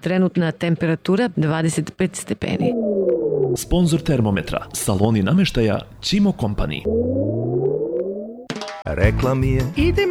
Trenutna temperatura 25 stepeni. Sponzor termometra, saloni nameštaja Ćimo Company. Rekla mi je, idem